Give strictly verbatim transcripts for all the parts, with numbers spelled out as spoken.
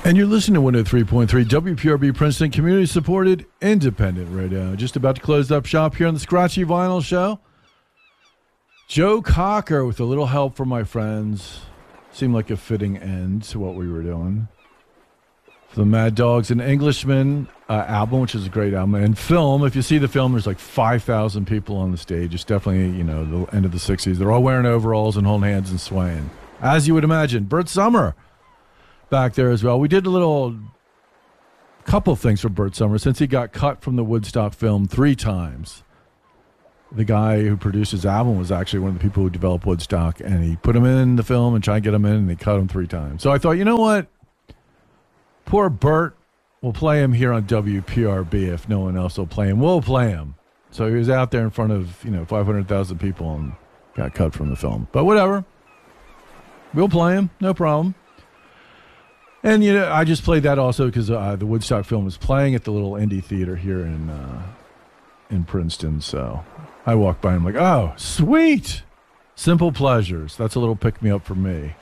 And you're listening to one oh three point three W P R B Princeton, community-supported independent radio. Just about to close up shop here on the Scratchy Vinyl Show. Joe Cocker, with a little help from my friends, seemed like a fitting end to what we were doing. For the Mad Dogs and Englishmen uh, album, which is a great album. And film, if you see the film, there's like five thousand people on the stage. It's definitely, you know, the end of the sixties. They're all wearing overalls and holding hands and swaying. As you would imagine. Bert Summer back there as well. We did a little couple things for Bert Summer since he got cut from the Woodstock film three times. The guy who produced his album was actually one of the people who developed Woodstock, and he put him in the film and tried to get him in, and they cut him three times. So I thought, you know what? Poor Bert. We'll play him here on W P R B if no one else will play him. We'll play him. So he was out there in front of, you know, five hundred thousand people and got cut from the film. But whatever. We'll play him. No problem. And, you know, I just played that also because uh, the Woodstock film was playing at the little indie theater here in uh, in Princeton. So I walked by and I'm like, oh, sweet. Simple pleasures. That's a little pick-me-up for me.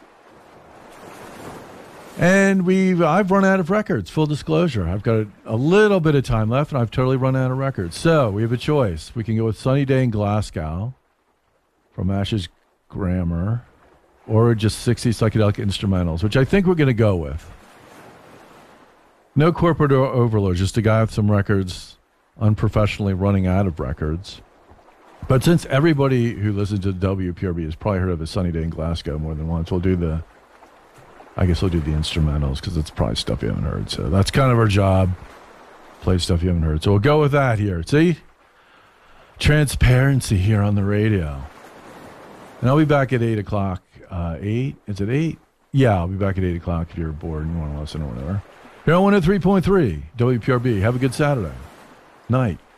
And we've I've run out of records, full disclosure. I've got a, a little bit of time left, and I've totally run out of records. So we have a choice. We can go with Sunny Day in Glasgow from Ash's Grammar, or just sixty psychedelic instrumentals, which I think we're going to go with. No corporate o- overload, just a guy with some records, unprofessionally running out of records. But since everybody who listens to W P R B has probably heard of a Sunny Day in Glasgow more than once, we'll do the, I guess we'll do the instrumentals because it's probably stuff you haven't heard. So that's kind of our job, play stuff you haven't heard. So we'll go with that here. See? Transparency here on the radio. And I'll be back at eight o'clock. Uh, eight? Is it eight? Yeah, I'll be back at eight o'clock if you're bored and you want to listen or whatever. Here on one oh three point three W P R B. Have a good Saturday night.